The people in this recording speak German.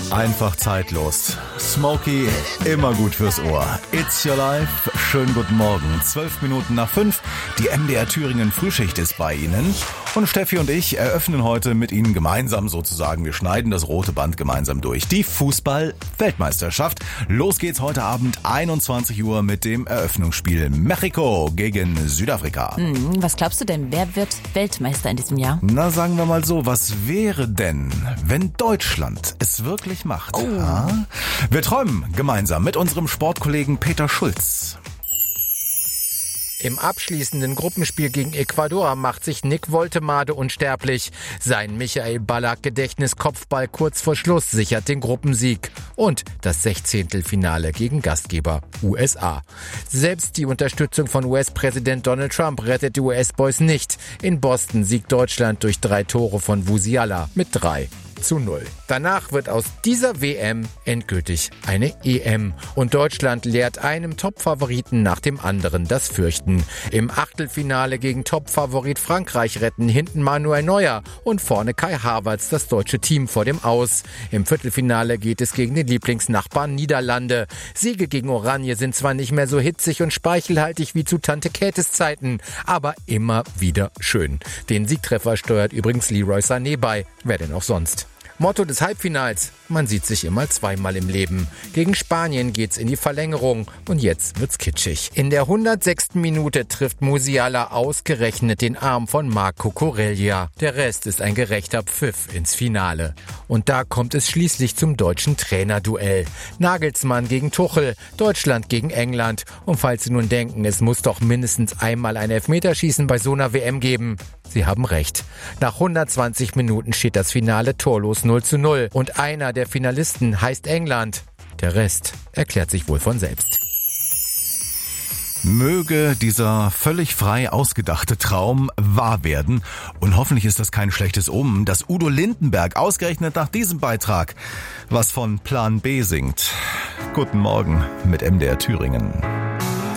Einfach zeitlos. Smokey, immer gut fürs Ohr. It's your life. Schönen guten Morgen. 12 Minuten nach 5. Die MDR Thüringen Frühschicht ist bei Ihnen. Und Steffi und ich eröffnen heute mit Ihnen gemeinsam sozusagen. Wir schneiden das rote Band gemeinsam durch. Die Fußball-Weltmeisterschaft. Los geht's heute Abend 21 Uhr mit dem Eröffnungsspiel Mexiko gegen Südafrika. Was glaubst du denn, wer wird Weltmeister in diesem Jahr? Na, sagen wir mal so, was wäre denn, wenn Deutschland es wirklich macht? Ja? Wir träumen gemeinsam mit unserem Sportkollegen Peter Schulz. Im abschließenden Gruppenspiel gegen Ecuador macht sich Nick Woltemade unsterblich. Sein Michael Ballack-Gedächtnis-Kopfball kurz vor Schluss sichert den Gruppensieg. Und das 16. gegen Gastgeber USA. Selbst die Unterstützung von US-Präsident Donald Trump rettet die US-Boys nicht. In Boston siegt Deutschland durch 3 Tore von Musiala mit 3:0. Danach wird aus dieser WM endgültig eine EM. Und Deutschland lehrt einem Topfavoriten nach dem anderen das Fürchten. Im Achtelfinale gegen Topfavorit Frankreich retten hinten Manuel Neuer und vorne Kai Havertz das deutsche Team vor dem Aus. Im Viertelfinale geht es gegen den Lieblingsnachbarn Niederlande. Siege gegen Oranje sind zwar nicht mehr so hitzig und speichelhaltig wie zu Tante Käthes Zeiten, aber immer wieder schön. Den Siegtreffer steuert übrigens Leroy Sané bei. Wer denn auch sonst? Motto des Halbfinals: Man sieht sich immer zweimal im Leben. Gegen Spanien geht's in die Verlängerung und jetzt wird's kitschig. In der 106. Minute trifft Musiala ausgerechnet den Arm von Marco Corella. Der Rest ist ein gerechter Pfiff ins Finale. Und da kommt es schließlich zum deutschen Trainerduell. Nagelsmann gegen Tuchel, Deutschland gegen England. Und falls Sie nun denken, es muss doch mindestens einmal ein Elfmeterschießen bei so einer WM geben, Sie haben recht. Nach 120 Minuten steht das Finale torlos 0:0. Und einer der Finalisten heißt England. Der Rest erklärt sich wohl von selbst. Möge dieser völlig frei ausgedachte Traum wahr werden. Und hoffentlich ist das kein schlechtes Omen, dass Udo Lindenberg ausgerechnet nach diesem Beitrag was von Plan B singt. Guten Morgen mit MDR Thüringen.